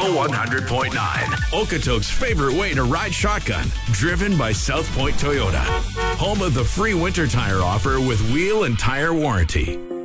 100.9. Okotoks' favorite way to ride shotgun. Driven by South Point Toyota. Home of the free winter tire offer with wheel and tire warranty.